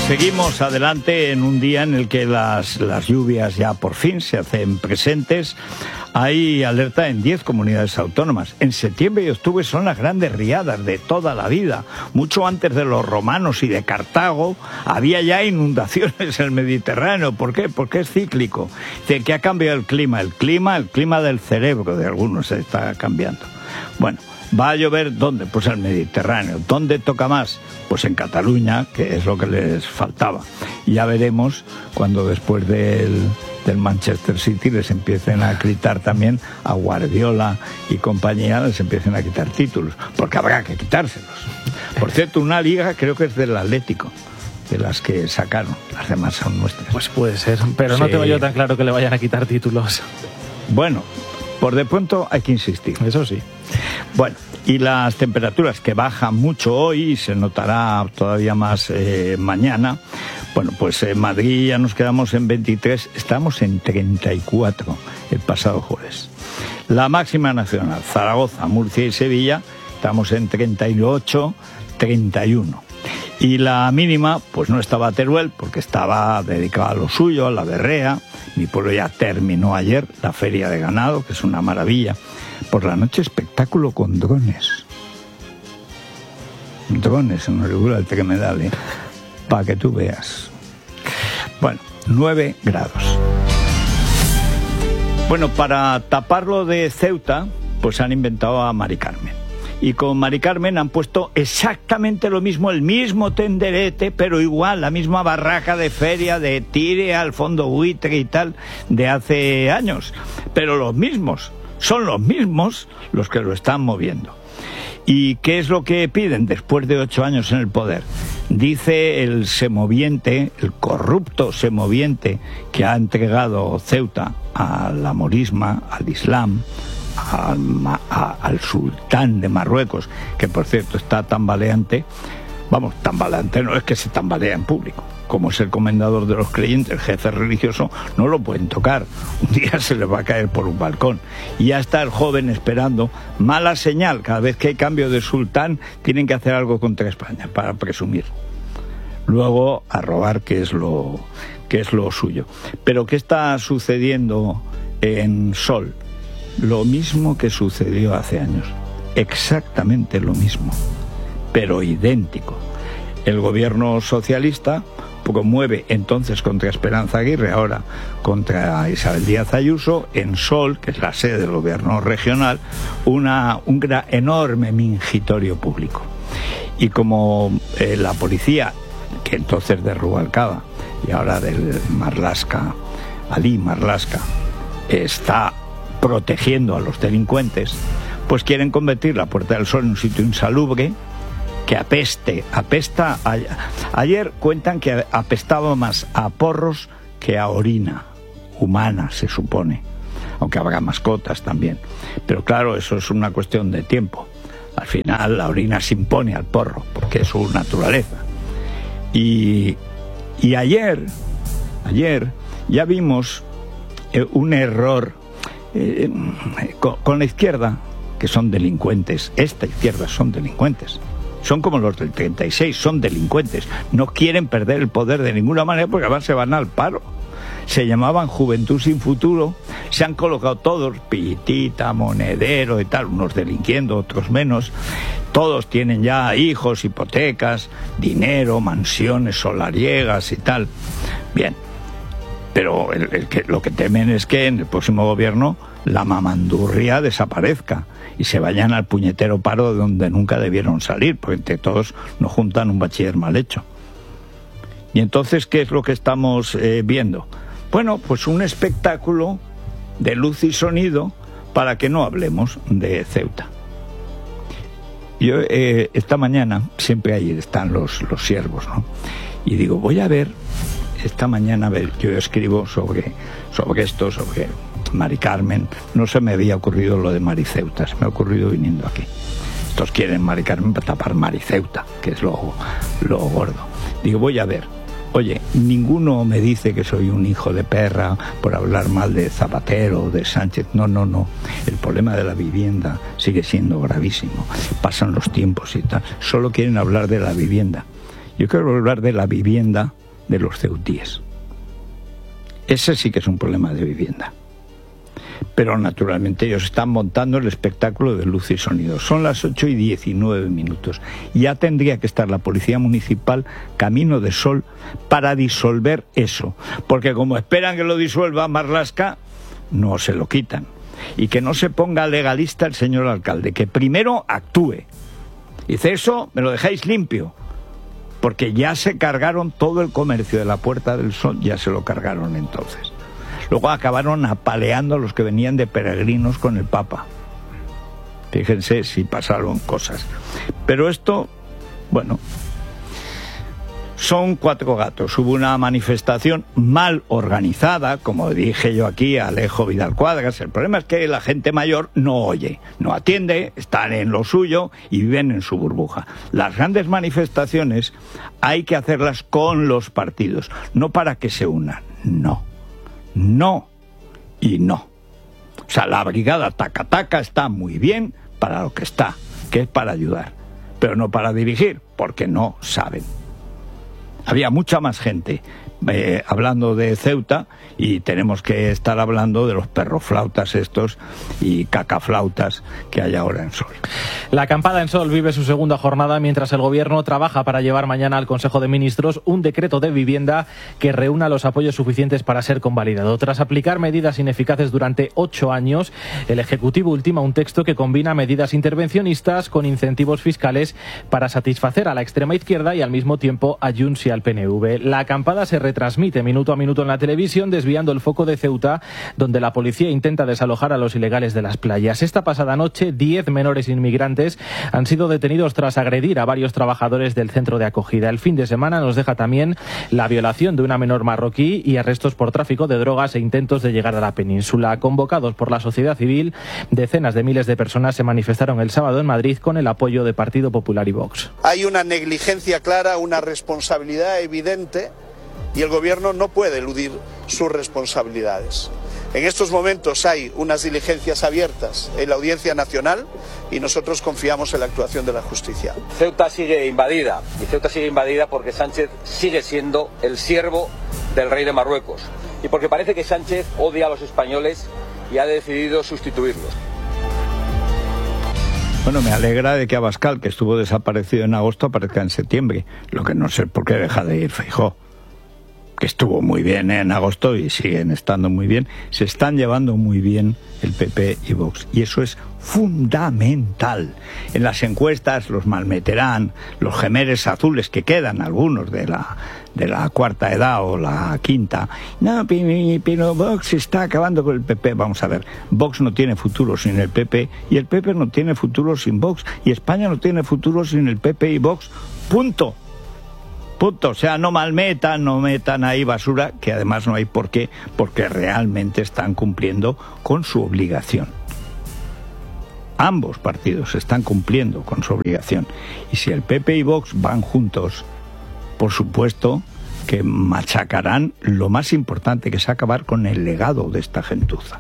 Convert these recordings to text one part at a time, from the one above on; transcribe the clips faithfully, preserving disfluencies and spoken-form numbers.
Seguimos adelante en un día en el que las, las lluvias ya por fin se hacen presentes. Hay alerta en diez comunidades autónomas. En septiembre y octubre son las grandes riadas de toda la vida. Mucho antes de los romanos y de Cartago había ya inundaciones en el Mediterráneo. ¿Por qué? Porque es cíclico. Dice que ha cambiado el clima. El clima, el clima del cerebro de algunos está cambiando. Bueno, ¿va a llover dónde? Pues en el Mediterráneo. ¿Dónde toca más? Pues en Cataluña, que es lo que les faltaba. Y ya veremos cuando después del, del Manchester City les empiecen a quitar también a Guardiola y compañía, les empiecen a quitar títulos, porque habrá que quitárselos. Por cierto, una liga creo que es del Atlético, de las que sacaron. Las demás son nuestras. Pues puede ser, pero sí. No tengo yo tan claro que le vayan a quitar títulos. Bueno, por de pronto hay que insistir. Eso sí. Bueno, y las temperaturas que bajan mucho hoy y se notará todavía más eh, mañana. Bueno, pues en Madrid ya nos quedamos en veintitrés, estamos en treinta y cuatro el pasado jueves. La máxima nacional, Zaragoza, Murcia y Sevilla, estamos en treinta y ocho, treinta y uno. Y la mínima, pues no estaba Teruel, porque estaba dedicada a lo suyo, a la berrea. Mi pueblo ya terminó ayer la feria de ganado, que es una maravilla. Por la noche espectáculo con drones. Drones en Orihuela del Tremedal, ¿eh? Para que tú veas. Bueno, nueve grados. Bueno, para taparlo de Ceuta, pues han inventado a Mari Carmen. Y con Mari Carmen han puesto exactamente lo mismo, el mismo tenderete, pero igual, la misma barraca de feria de tire al fondo buitre y tal, de hace años. Pero los mismos, son los mismos los que lo están moviendo. ¿Y qué es lo que piden después de ocho años en el poder? Dice el semoviente, el corrupto semoviente que ha entregado Ceuta a la morisma, al Islam, Al, a, al sultán de Marruecos, que por cierto está tambaleante. Vamos, tambaleante no es que se tambalea en público, como es el comendador de los creyentes, el jefe religioso, no lo pueden tocar, un día se les va a caer por un balcón. Y ya está el joven esperando, mala señal, cada vez que hay cambio de sultán tienen que hacer algo contra España para presumir, luego a robar, que es lo, que es lo suyo. Pero ¿qué está sucediendo en Sol? Lo mismo que sucedió hace años, exactamente lo mismo, pero idéntico. El gobierno socialista promueve entonces contra Esperanza Aguirre, ahora contra Isabel Díaz Ayuso, en Sol, que es la sede del gobierno regional, una, un gran, enorme mingitorio público. Y como eh, la policía, que entonces de Rubalcaba y ahora del Marlaska, Ali Marlaska, está protegiendo a los delincuentes, pues quieren convertir la Puerta del Sol en un sitio insalubre, que apeste, apesta. A, ayer cuentan que apestaba más a porros que a orina humana, se supone, aunque habrá mascotas también. Pero claro, eso es una cuestión de tiempo. Al final la orina se impone al porro, porque es su naturaleza. Y, y ayer, ayer ya vimos eh, un error Eh, con, con la izquierda, que son delincuentes. Esta izquierda son delincuentes, son como los del treinta y seis, son delincuentes, no quieren perder el poder de ninguna manera, porque además se van al paro. Se llamaban Juventud Sin Futuro, se han colocado todos, Pitita, Monedero y tal, unos delinquiendo, otros menos. Todos tienen ya hijos, hipotecas, dinero, mansiones solariegas y tal. Bien, pero el, el que, lo que temen es que en el próximo gobierno la mamandurria desaparezca y se vayan al puñetero paro de donde nunca debieron salir, porque entre todos nos juntan un bachiller mal hecho. Y entonces, ¿qué es lo que estamos eh, viendo? Bueno, pues un espectáculo de luz y sonido para que no hablemos de Ceuta. Yo eh, esta mañana, siempre ahí están los, los siervos, ¿no? Y digo, voy a ver, esta mañana, a ver, yo escribo sobre, sobre esto, sobre Mari Carmen. No se me había ocurrido lo de Mari Ceuta, se me ha ocurrido viniendo aquí. Estos quieren Mari Carmen para tapar Mari Ceuta, que es lo, lo gordo. Digo, voy a ver. Oye, ninguno me dice que soy un hijo de perra por hablar mal de Zapatero, de Sánchez. No, no, no. El problema de la vivienda sigue siendo gravísimo. Pasan los tiempos y tal. Solo quieren hablar de la vivienda. Yo quiero hablar de la vivienda de los ceutíes. Ese sí que es un problema de vivienda. Pero naturalmente ellos están montando el espectáculo de luz y sonido. Son las ocho y diecinueve minutos. Ya tendría que estar la Policía Municipal camino de Sol para disolver eso. Porque como esperan que lo disuelva Marlaska, no se lo quitan. Y que no se ponga legalista el señor alcalde, que primero actúe. Dice, eso me lo dejáis limpio. Porque ya se cargaron todo el comercio de la Puerta del Sol, ya se lo cargaron entonces. Luego acabaron apaleando a los que venían de peregrinos con el Papa. Fíjense si pasaron cosas. Pero esto, bueno, son cuatro gatos. Hubo una manifestación mal organizada, como dije yo aquí a Alejo Vidal Cuadras. El problema es que la gente mayor no oye, no atiende, están en lo suyo y viven en su burbuja. Las grandes manifestaciones hay que hacerlas con los partidos, no para que se unan, no. No y no. O sea, la brigada taca-taca está muy bien para lo que está, que es para ayudar, pero no para dirigir, porque no saben. Había mucha más gente eh, hablando de Ceuta y tenemos que estar hablando de los perroflautas estos y cacaflautas que hay ahora en Sol. La acampada en Sol vive su segunda jornada mientras el Gobierno trabaja para llevar mañana al Consejo de Ministros un decreto de vivienda que reúna los apoyos suficientes para ser convalidado. Tras aplicar medidas ineficaces durante ocho años, el Ejecutivo ultima un texto que combina medidas intervencionistas con incentivos fiscales para satisfacer a la extrema izquierda y al mismo tiempo a Junts y al P N V. La acampada se retransmite minuto a minuto en la televisión, desviando el foco de Ceuta, donde la policía intenta desalojar a los ilegales de las playas. Esta pasada noche, diez menores inmigrantes han sido detenidos tras agredir a varios trabajadores del centro de acogida. El fin de semana nos deja también la violación de una menor marroquí y arrestos por tráfico de drogas e intentos de llegar a la península. Convocados por la sociedad civil, decenas de miles de personas se manifestaron el sábado en Madrid con el apoyo de Partido Popular y Vox. Hay una negligencia clara, una responsabilidad evidente y el Gobierno no puede eludir sus responsabilidades. En estos momentos hay unas diligencias abiertas en la Audiencia Nacional y nosotros confiamos en la actuación de la justicia. Ceuta sigue invadida y Ceuta sigue invadida porque Sánchez sigue siendo el siervo del rey de Marruecos y porque parece que Sánchez odia a los españoles y ha decidido sustituirlos. Bueno, me alegra de que Abascal, que estuvo desaparecido en agosto, aparezca en septiembre. Lo que no sé por qué deja de ir Feijóo, que estuvo muy bien en agosto y siguen estando muy bien. Se están llevando muy bien el P P y Vox, y eso es fundamental. En las encuestas los malmeterán, los gemeres azules que quedan, algunos de la de la cuarta edad o la quinta. No, pero Vox está acabando con el P P. Vamos a ver, Vox no tiene futuro sin el P P y el P P no tiene futuro sin Vox y España no tiene futuro sin el P P y Vox. Punto. Punto. O sea, no malmetan, no metan ahí basura, que además no hay por qué, porque realmente están cumpliendo con su obligación. Ambos partidos están cumpliendo con su obligación. Y si el P P y Vox van juntos, por supuesto que machacarán lo más importante, que es acabar con el legado de esta gentuza.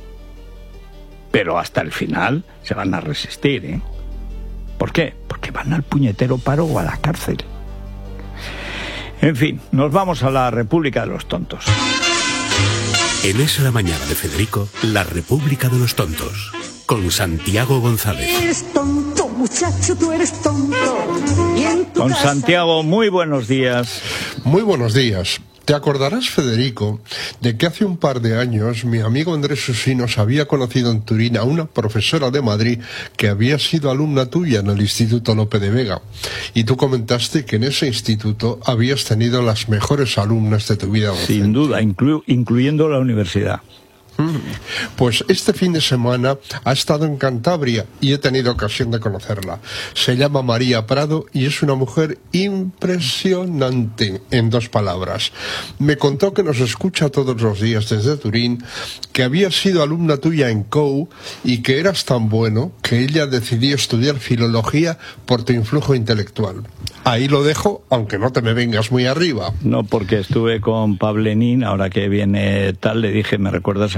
Pero hasta el final se van a resistir, ¿eh? ¿Por qué? Porque van al puñetero paro o a la cárcel. En fin, nos vamos a la República de los Tontos. En Es la Mañana de Federico, la República de los Tontos, con Santiago González. Eres tonto, muchacho, tú eres tonto. Con Santiago, muy buenos días. Muy buenos días. Te acordarás, Federico, de que hace un par de años mi amigo Andrés Usinos había conocido en Turín a una profesora de Madrid que había sido alumna tuya en el Instituto Lope de Vega. Y tú comentaste que en ese instituto habías tenido las mejores alumnas de tu vida docente. Sin duda, inclu- incluyendo la universidad. Pues este fin de semana ha estado en Cantabria y he tenido ocasión de conocerla. Se llama María Prado y es una mujer impresionante, en dos palabras. Me contó que nos escucha todos los días desde Turín, que había sido alumna tuya en C O U y que eras tan bueno que ella decidió estudiar filología por tu influjo intelectual. Ahí lo dejo, aunque no te me vengas muy arriba. No, porque estuve con Pablenín, ahora que viene tal, le dije, ¿me recuerdas a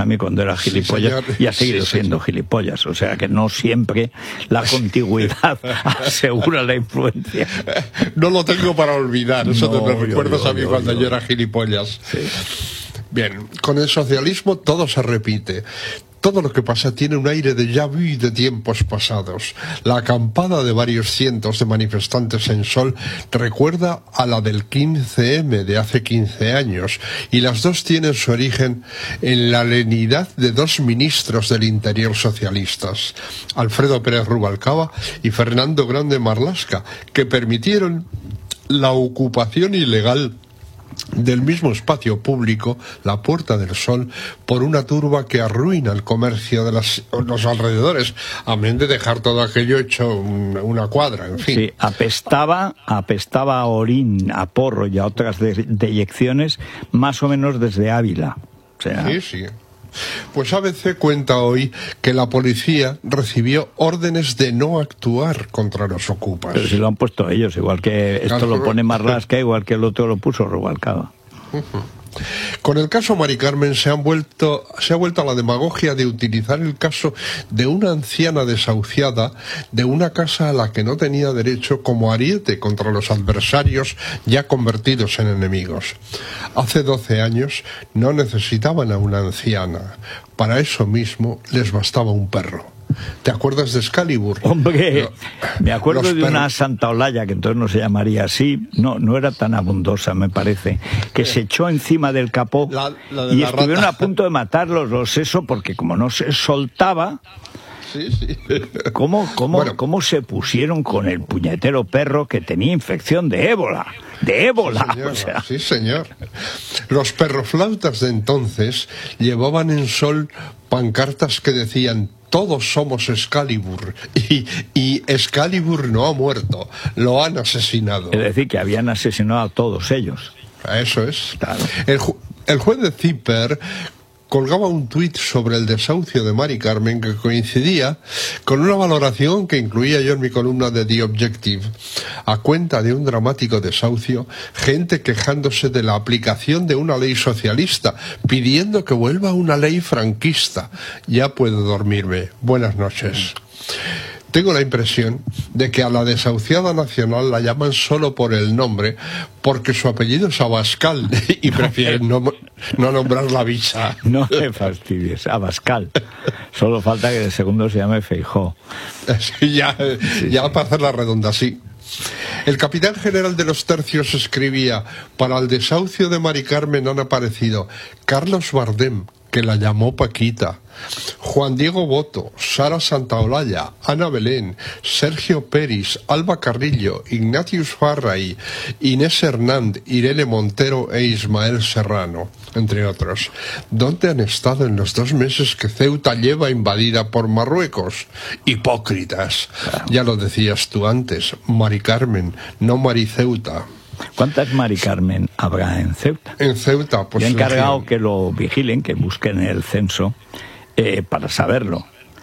mí cuando era gilipollas, Sí, y ha seguido sí, siendo gilipollas. O sea que no siempre la contigüidad asegura la influencia. No lo tengo para olvidar, eso No, te lo yo, recuerdas yo, a mí yo, cuando yo. yo era gilipollas. Sí. Bien, con el socialismo todo se repite. Todo lo que pasa tiene un aire de déjà vu de tiempos pasados. La acampada de varios cientos de manifestantes en Sol recuerda a la del quince eme de hace quince años, y las dos tienen su origen en la lenidad de dos ministros del Interior socialistas, Alfredo Pérez Rubalcaba y Fernando Grande Marlaska, que permitieron la ocupación ilegal del mismo espacio público, la Puerta del Sol, por una turba que arruina el comercio de las, los alrededores, amén de dejar todo aquello hecho un, una cuadra, en fin. Sí, apestaba, apestaba a orín, a porro y a otras de- deyecciones, más o menos desde Ávila. O sea, Sí, sí. Pues A B C cuenta hoy que la policía recibió órdenes de no actuar contra los ocupas. pero si lo han puesto ellos, igual que esto Claro. lo pone Marlaska, igual que el otro lo puso Rubalcaba. Con el caso Mari Carmen se, han vuelto, se ha vuelto a la demagogia de utilizar el caso de una anciana desahuciada de una casa a la que no tenía derecho como ariete contra los adversarios ya convertidos en enemigos. Hace doce años no necesitaban a una anciana. Para eso mismo les bastaba un perro. ¿Te acuerdas de Excalibur? Hombre, Lo- me acuerdo los de una perros. Santa Olalla, que entonces no se llamaría así, no, no era tan abundosa, me parece, que se echó encima del capó La- la de y la estuvieron rata. a punto de matarlos los eso, porque como no se soltaba, Sí, sí. ¿cómo, cómo, Bueno. cómo se pusieron con el puñetero perro que tenía infección de ébola? De ébola, Señor, o sea. sí, señor. Los perroflautas de entonces llevaban en Sol pancartas que decían: todos somos Excalibur, y, y Excalibur no ha muerto, lo han asesinado. Es decir, que habían asesinado a todos ellos. Eso es. Claro. El, ju- el juez de Zipper colgaba un tuit sobre el desahucio de Mari Carmen que coincidía con una valoración que incluía yo en mi columna de The Objective. A cuenta de un dramático desahucio, gente quejándose de la aplicación de una ley socialista, pidiendo que vuelva una ley franquista. Ya puedo dormirme. Buenas noches. Tengo la impresión de que a la desahuciada nacional la llaman solo por el nombre, porque su apellido es Abascal y prefieren no, no nombrar la bicha. No me fastidies, Abascal. Solo falta que el segundo se llame Feijóo. Sí, ya, ya para hacer la redonda, sí. El capitán general de los tercios escribía: para el desahucio de Mari Carmen han aparecido Carlos Bardem, que la llamó Paquita, Juan Diego Boto, Sara Santaolalla, Ana Belén, Sergio Peris, Alba Carrillo, Ignatius Farray, Inés Hernández, Irene Montero e Ismael Serrano, entre otros. ¿Dónde han estado en los dos meses que Ceuta lleva invadida por Marruecos? Hipócritas. Ya lo decías tú antes, Mari Carmen, no Mari Ceuta. ¿Cuántas Mari Carmen habrá en Ceuta? En Ceuta, pues... Le he encargado legión. que lo vigilen, que busquen el censo, eh, para saberlo.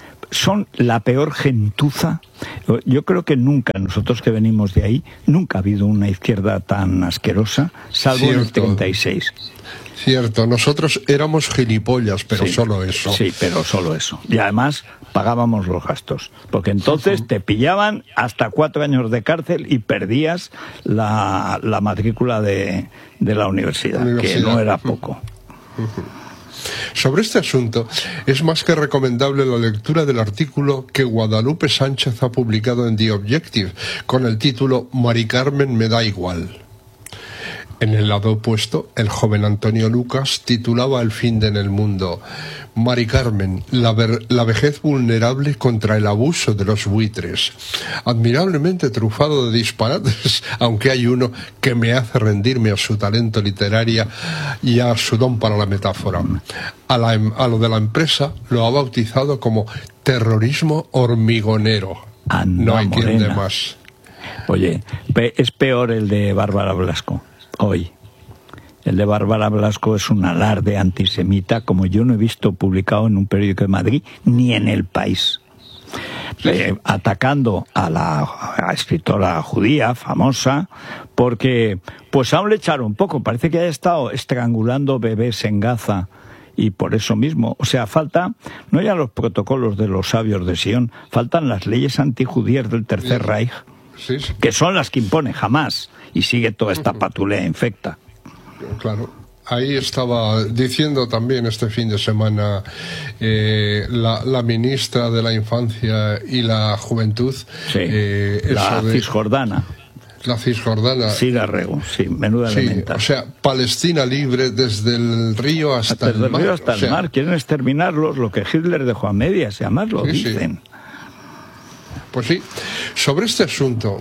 Son la peor gentuza. Yo creo que nunca, nosotros que venimos de ahí, nunca ha habido una izquierda tan asquerosa, salvo en el Cierto. treinta y seis. Cierto, nosotros éramos gilipollas, pero Sí, solo eso. Sí, pero solo eso. Y además pagábamos los gastos. Porque entonces te pillaban hasta cuatro años de cárcel y perdías la, la matrícula de, de la universidad, Universidad. que no era poco. Sobre este asunto, es más que recomendable la lectura del artículo que Guadalupe Sánchez ha publicado en The Objective, con el título Mari Carmen me da igual. En el lado opuesto, el joven Antonio Lucas titulaba El fin de en el mundo: Mari Carmen, la, ver, la vejez vulnerable contra el abuso de los buitres. Admirablemente trufado de disparates, aunque hay uno que me hace rendirme a su talento literario y a su don para la metáfora. A, la, a lo de la empresa lo ha bautizado como terrorismo hormigonero. Anda, No hay quien de morena. más. Oye, pe- es peor el de Bárbara Blasco, hoy. El de Bárbara Blasco es un alarde antisemita como yo no he visto publicado en un periódico de Madrid ni en El País. Eh, atacando a la a escritora judía famosa porque pues aún le echaron un poco, parece que haya estado estrangulando bebés en Gaza Y por eso mismo, o sea, falta no ya los protocolos de los sabios de Sion, faltan las leyes antijudías del Tercer Sí. Reich, Sí, sí. que son las que impone Hamás, y sigue toda esta patulea infecta. Claro. Ahí estaba diciendo también este fin de semana eh, la, la ministra de la Infancia y la Juventud. Sí, eh, la eso de- Cisjordana. La Cisjordana. Sí, la rego, sí, menuda Sí, elementa. o sea, Palestina libre desde el río hasta Desde el el mar. río hasta o el sea, mar, quieren exterminarlos, lo que Hitler dejó a medias, y además lo Sí, sí. dicen. Pues sí, sobre este asunto,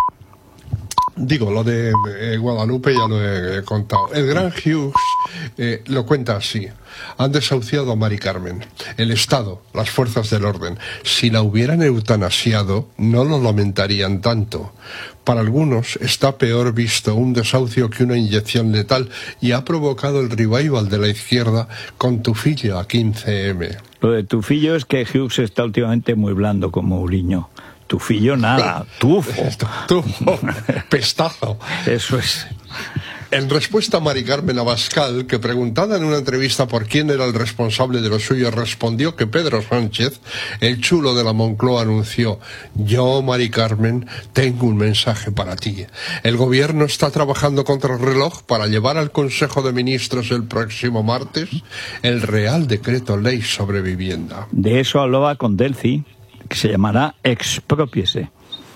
digo, lo de eh, Guadalupe ya lo he, he contado. El gran Hughes eh, lo cuenta así. Han desahuciado a Mari Carmen. El Estado, las fuerzas del orden, si la hubieran eutanasiado, no lo lamentarían tanto. Para algunos está peor visto un desahucio que una inyección letal, y ha provocado el revival de la izquierda con Tufillo a quince eme. Lo de Tufillo es que Hughes está últimamente muy blando con Mourinho. Tufillo nada, tufo. Tufo, pestazo. Eso es. En respuesta a Mari Carmen Abascal, que preguntada en una entrevista por quién era el responsable de lo suyo, respondió que Pedro Sánchez, el chulo de la Moncloa, anunció: yo, Mari Carmen, tengo un mensaje para ti. El gobierno está trabajando contra el reloj para llevar al Consejo de Ministros el próximo martes el Real Decreto Ley sobre Vivienda. De eso hablaba con Delci, que se llamará Expropiese.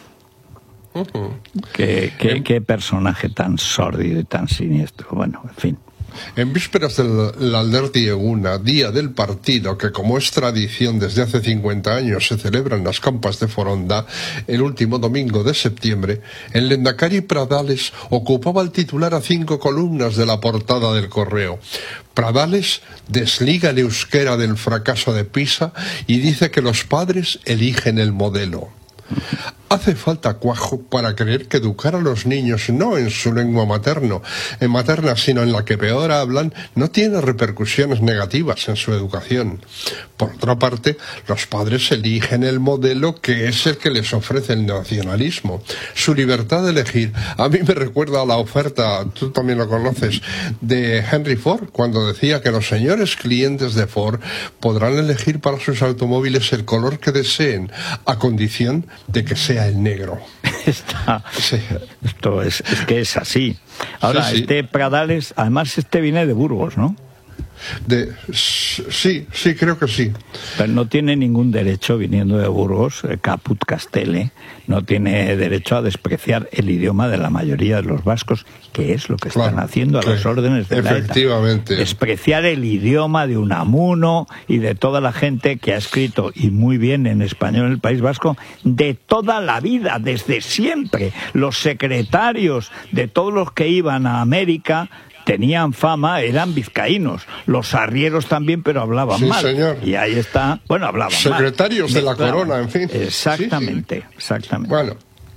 Uh-huh. Qué, qué, qué personaje tan sórdido y tan siniestro. Bueno, en fin. En vísperas del Alderdi Eguna, día del partido que, como es tradición desde hace cincuenta años, se celebra en las campas de Foronda, el último domingo de septiembre, el Lehendakari Pradales ocupaba el titular a cinco columnas de la portada del Correo. Pradales desliga el euskera del fracaso de Pisa y dice que los padres eligen el modelo. Hace falta cuajo para creer que educar a los niños no en su lengua materno, en materna, sino en la que peor hablan, no tiene repercusiones negativas en su educación. Por otra parte, los padres eligen el modelo que es el que les ofrece el nacionalismo. Su libertad de elegir, a mí me recuerda a la oferta, tú también lo conoces, de Henry Ford, cuando decía que los señores clientes de Ford podrán elegir para sus automóviles el color que deseen, a condición de que sea el negro. Está, Sí. Esto es, es que es así. Ahora, Sí, sí. este Pradales, además este viene de Burgos, ¿no? De, sí, sí, creo que sí. Pero no tiene ningún derecho, viniendo de Burgos, eh, Caput Castelle, no tiene derecho a despreciar el idioma de la mayoría de los vascos, que es lo que están Claro, haciendo a sí, las órdenes de la ETA. efectivamente. Despreciar el idioma de Unamuno y de toda la gente que ha escrito, y muy bien en español en el País Vasco, de toda la vida, desde siempre. Los secretarios de todos los que iban a América tenían fama, eran vizcaínos. Los arrieros también, pero hablaban Sí, mal. señor. Y ahí está, bueno, hablaban mal. Secretarios de la Mezclaban. corona, en fin. Exactamente, Sí, sí. exactamente. Bueno,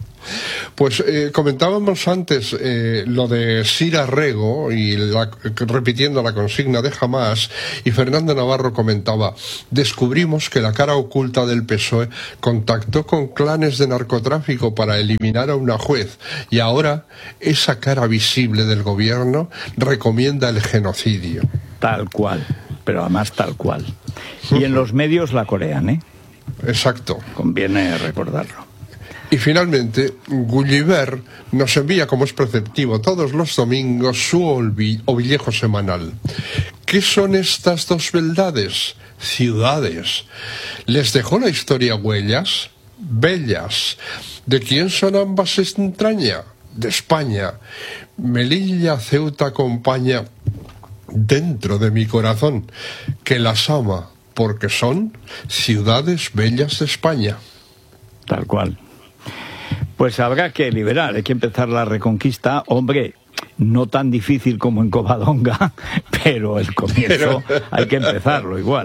pues eh, comentábamos antes eh, lo de Sira Rego, y la, repitiendo la consigna de Hamás, y Fernando Navarro comentaba: descubrimos que la cara oculta del P S O E contactó con clanes de narcotráfico para eliminar a una juez, y ahora esa cara visible del gobierno recomienda el genocidio. Tal cual, pero además tal cual. Y en los medios la corean, ¿eh? Exacto. Conviene recordarlo. Y finalmente, Gulliver nos envía, como es preceptivo, todos los domingos su olvi- ovillejo semanal. ¿Qué son estas dos beldades? Ciudades. ¿Les dejó la historia huellas? Bellas. ¿De quién son ambas entraña? De España. Melilla, Ceuta acompaña dentro de mi corazón, que las ama, porque son ciudades bellas de España. Tal cual. Pues habrá que liberar, hay que empezar la reconquista. Hombre, no tan difícil como en Covadonga, pero el comienzo Pero- hay que empezarlo igual.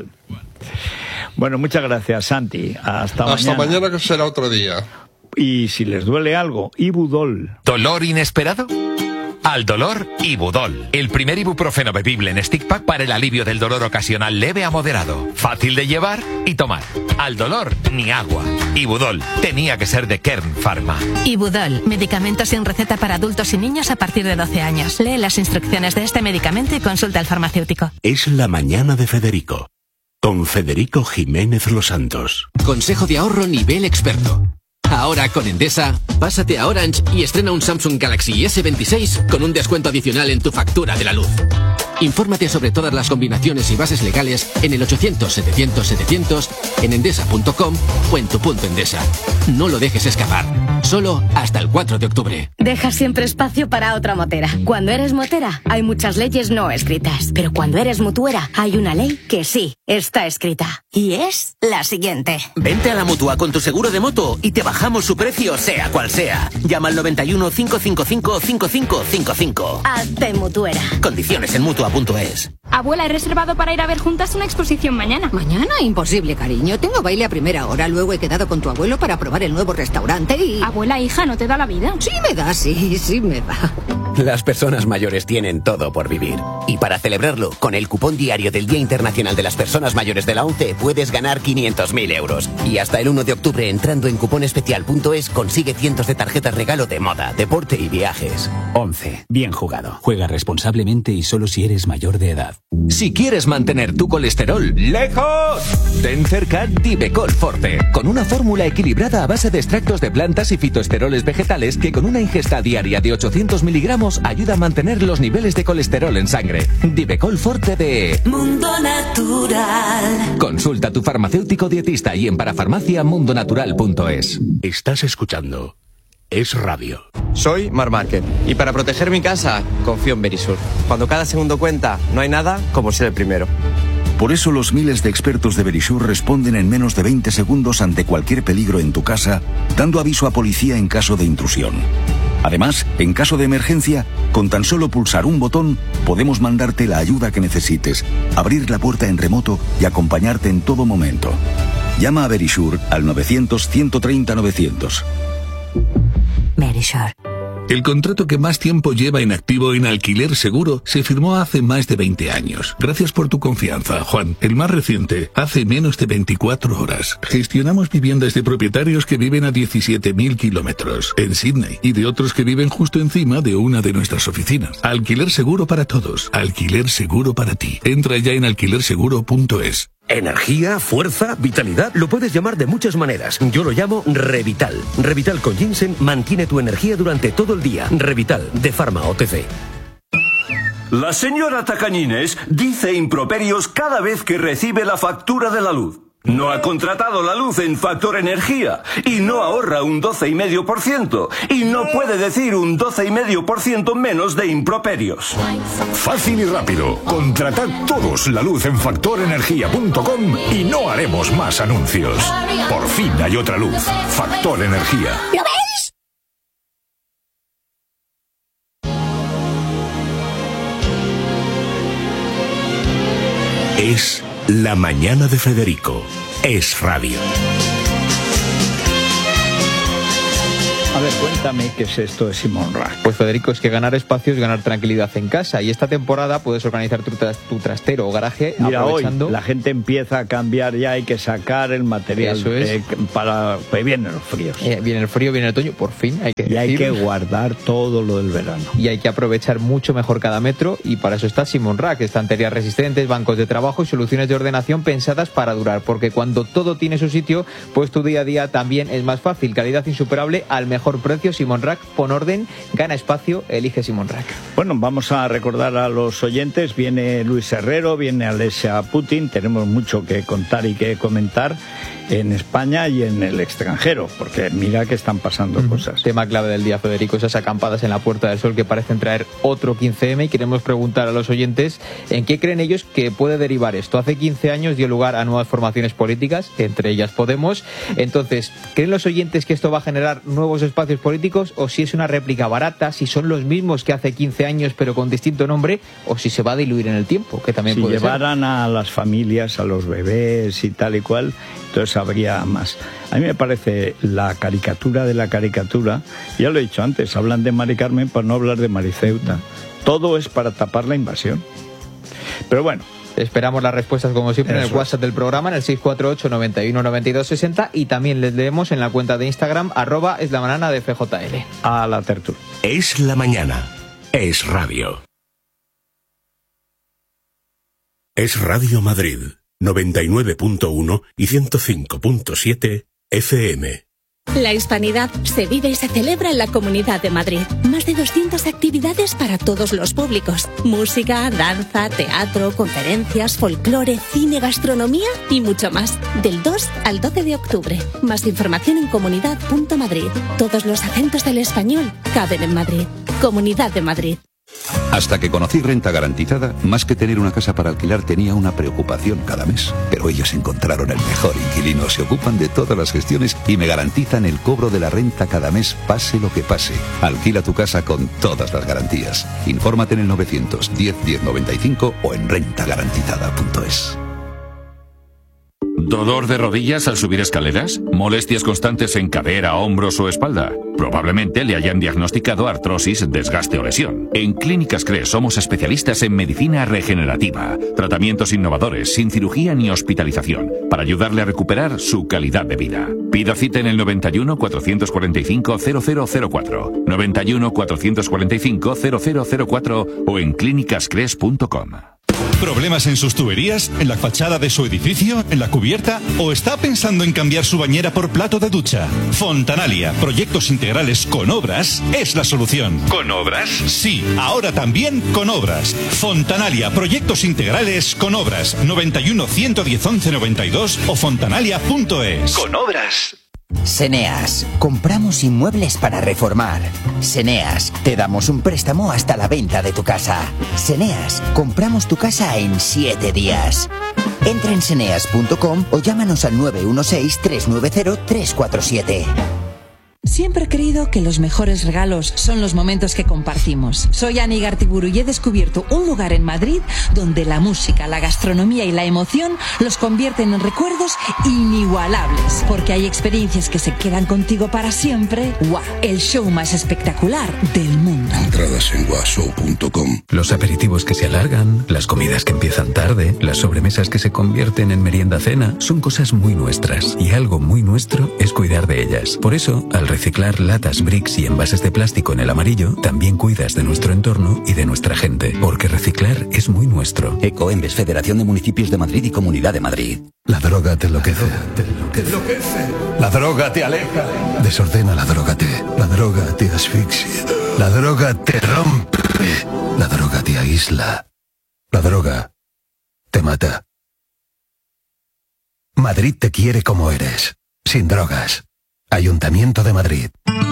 Bueno, muchas gracias, Santi. Hasta, Hasta mañana. mañana, que será otro día. Y si les duele algo, Ibudol. ¿Dolor inesperado? Al dolor, Ibudol. El primer ibuprofeno bebible en stick pack para el alivio del dolor ocasional leve a moderado. Fácil de llevar y tomar. Al dolor, ni agua. Ibudol. Tenía que ser de Kern Pharma. Ibudol. Medicamento sin receta para adultos y niños a partir de doce años. Lee las instrucciones de este medicamento y consulta al farmacéutico. Es la mañana de Federico. Con Federico Jiménez Los Santos. Consejo de ahorro nivel experto. Ahora con Endesa, pásate a Orange y estrena un Samsung Galaxy ese veintiséis con un descuento adicional en tu factura de la luz. Infórmate sobre todas las combinaciones y bases legales en el ochocientos setecientos setecientos, en endesa punto com o en tu punto Endesa. No lo dejes escapar. Solo hasta el cuatro de octubre. Deja siempre espacio para otra motera. Cuando eres motera, hay muchas leyes no escritas. Pero cuando eres mutuera, hay una ley que sí está escrita. Y es la siguiente. Vente a la Mutua con tu seguro de moto y te bajamos su precio sea cual sea. Llama al noventa y uno, cinco cinco cinco, cinco cinco cinco cinco. Hazte mutuera. Condiciones en mutua punto es. Abuela, he reservado para ir a ver juntas una exposición mañana. ¿Mañana? Imposible, cariño. Tengo baile a primera hora. Luego he quedado con tu abuelo para probar el nuevo restaurante y... Abuela, hija, ¿no te da la vida? Sí me da, sí, sí me da. Las personas mayores tienen todo por vivir. Y para celebrarlo, con el cupón diario del Día Internacional de las Personas Mayores de la ONCE puedes ganar quinientos mil euros. Y hasta el uno de octubre, entrando en cuponespecial punto es, consigue cientos de tarjetas regalo de moda, deporte y viajes. ONCE. Bien jugado. Juega responsablemente y solo si eres mayor de edad. Si quieres mantener tu colesterol lejos, ten cerca Divecol Forte, con una fórmula equilibrada a base de extractos de plantas y fitoesteroles vegetales que con una ingesta diaria de ochocientos miligramos ayuda a mantener los niveles de colesterol en sangre. Divecol Forte de Mundo Natural. Consulta a tu farmacéutico dietista y en parafarmacia mundo natural punto es. Estás escuchando Es Radio. Soy Mar Márquez y para proteger mi casa confío en Verisur. Cuando cada segundo cuenta, no hay nada como ser el primero. Por eso los miles de expertos de Verisur responden en menos de veinte segundos ante cualquier peligro en tu casa, dando aviso a policía en caso de intrusión. Además, en caso de emergencia, con tan solo pulsar un botón, podemos mandarte la ayuda que necesites, abrir la puerta en remoto y acompañarte en todo momento. Llama a Verisur al novecientos, ciento treinta, novecientos. Verisur. El contrato que más tiempo lleva en activo en Alquiler Seguro se firmó hace más de veinte años. Gracias por tu confianza, Juan. El más reciente, hace menos de veinticuatro horas. Gestionamos viviendas de propietarios que viven a diecisiete mil kilómetros en Sydney y de otros que viven justo encima de una de nuestras oficinas. Alquiler Seguro para todos. Alquiler Seguro para ti. Entra ya en alquiler seguro punto es. Energía, fuerza, vitalidad, lo puedes llamar de muchas maneras. Yo lo llamo Revital. Revital con ginseng mantiene tu energía durante todo el día. Revital, de Pharma O T C. La señora Tacañines dice improperios cada vez que recibe la factura de la luz. No ha contratado la luz en Factor Energía y no ahorra un doce coma cinco por ciento y no puede decir un doce coma cinco por ciento menos de improperios. Fácil y rápido. Contratad todos la luz en factor energía punto com y no haremos más anuncios. Por fin hay otra luz. Factor Energía. ¿Lo veis? Es la mañana de Federico. Es Radio. A ver, cuéntame qué es esto de Simon Rack. Pues Federico, es que ganar espacio es ganar tranquilidad en casa y esta temporada puedes organizar tu, tras, tu trastero o garaje. Mira, aprovechando... hoy la gente empieza a cambiar ya, hay que sacar el material. Eso es. eh, para pues vienen los fríos. Eh, viene el frío, viene el otoño, por fin hay que Y decir. hay que guardar todo lo del verano. Y hay que aprovechar mucho mejor cada metro y para eso está Simon Rack, estanterías resistentes, bancos de trabajo y soluciones de ordenación pensadas para durar, porque cuando todo tiene su sitio, pues tu día a día también es más fácil. Calidad insuperable al mejor precio. Simon Rack, pon orden, gana espacio, elige Simon Rack. Bueno, vamos a recordar a los oyentes, viene Luis Herrero, viene Alessia Putin, tenemos mucho que contar y que comentar en España y en el extranjero, porque mira que están pasando uh-huh. cosas. Tema clave del día, Federico, esas acampadas en la Puerta del Sol que parecen traer otro quince eme y queremos preguntar a los oyentes en qué creen ellos que puede derivar esto. Hace quince años dio lugar a nuevas formaciones políticas, entre ellas Podemos. Entonces, ¿creen los oyentes que esto va a generar nuevos espacios espacios políticos o si es una réplica barata, si son los mismos que hace quince años pero con distinto nombre, o si se va a diluir en el tiempo, que también si puede ser. Si llevaran a las familias, a los bebés y tal y cual, entonces habría más. A mí me parece la caricatura de la caricatura, ya lo he dicho antes, hablan de Mari Carmen para no hablar de Mariceuta. Todo es para tapar la invasión. Pero bueno. Esperamos las respuestas, como siempre, Eso en el WhatsApp del programa, en el seis cuatro ocho, noventa y uno, noventa y dos, sesenta, y también les leemos en la cuenta de Instagram, arroba es la banana de F J L. A la tertulia. Es la mañana. Es radio. Es Radio Madrid, noventa y nueve punto uno y ciento cinco punto siete F M. La Hispanidad se vive y se celebra en la Comunidad de Madrid. Más de doscientas actividades para todos los públicos. Música, danza, teatro, conferencias, folclore, cine, gastronomía y mucho más. Del dos al doce de octubre. Más información en comunidad punto madrid. Todos los acentos del español caben en Madrid. Comunidad de Madrid. Hasta que conocí Renta Garantizada, más que tener una casa para alquilar tenía una preocupación cada mes. Pero ellos encontraron el mejor inquilino, se ocupan de todas las gestiones y me garantizan el cobro de la renta cada mes, pase lo que pase. Alquila tu casa con todas las garantías. Infórmate en el novecientos diez, diez noventa y cinco o en renta garantizada punto es. ¿Dolor de rodillas al subir escaleras? ¿Molestias constantes en cadera, hombros o espalda? Probablemente le hayan diagnosticado artrosis, desgaste o lesión. En Clínicas Cres somos especialistas en medicina regenerativa, tratamientos innovadores, sin cirugía ni hospitalización, para ayudarle a recuperar su calidad de vida. Pida cita en el noventa y uno, cuatrocientos cuarenta y cinco, cero cero cero cuatro, noventa y uno, cuatrocientos cuarenta y cinco, cero cero cero cuatro o en clínicas cres punto com. ¿Problemas en sus tuberías? ¿En la fachada de su edificio? ¿En la cubierta? ¿O está pensando en cambiar su bañera por plato de ducha? Fontanalia, proyectos integrales con obras, es la solución. ¿Con obras? Sí, ahora también con obras. Fontanalia, proyectos integrales con obras. noventa y uno, ciento diez, once noventa y dos o fontanalia punto es. Con obras. Seneas, compramos inmuebles para reformar. Seneas, te damos un préstamo hasta la venta de tu casa. Seneas, compramos tu casa en siete días. Entra en seneas punto com o llámanos al nueve uno seis, tres nueve cero, tres cuatro siete. Siempre he creído que los mejores regalos son los momentos que compartimos. Soy Ani Gartiburu y he descubierto un lugar en Madrid donde la música, la gastronomía y la emoción los convierten en recuerdos inigualables. Porque hay experiencias que se quedan contigo para siempre. ¡Guau! El show más espectacular del mundo. Entradas en guashow punto com. Los aperitivos que se alargan, las comidas que empiezan tarde, las sobremesas que se convierten en merienda-cena, son cosas muy nuestras. Y algo muy nuestro es cuidar de ellas. Por eso, al reciclar latas, bricks y envases de plástico en el amarillo, también cuidas de nuestro entorno y de nuestra gente, porque reciclar es muy nuestro. Ecoembes, Federación de Municipios de Madrid y Comunidad de Madrid. La droga te enloquece. Te enloquece. La droga te aleja. Desordena la droga te. La droga te asfixia. La droga te rompe. La droga te aísla. La droga te mata. Madrid te quiere como eres, sin drogas. Ayuntamiento de Madrid.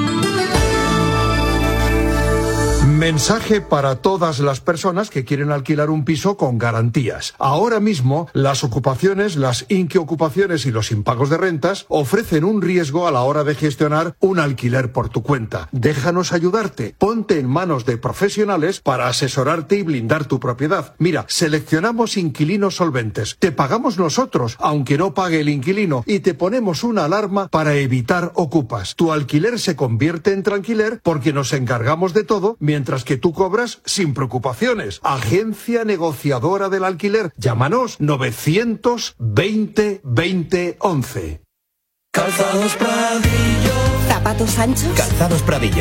Mensaje para todas las personas que quieren alquilar un piso con garantías. Ahora mismo, las ocupaciones, las inquiocupaciones y los impagos de rentas ofrecen un riesgo a la hora de gestionar un alquiler por tu cuenta. Déjanos ayudarte. Ponte en manos de profesionales para asesorarte y blindar tu propiedad. Mira, seleccionamos inquilinos solventes. Te pagamos nosotros, aunque no pague el inquilino, y te ponemos una alarma para evitar ocupas. Tu alquiler se convierte en tranquiler porque nos encargamos de todo, mientras que tú cobras sin preocupaciones. Agencia negociadora del alquiler. Llámanos novecientos veinte, veinte, once. Calzados Pradillo. ¿Zapatos anchos? Calzados Pradillo.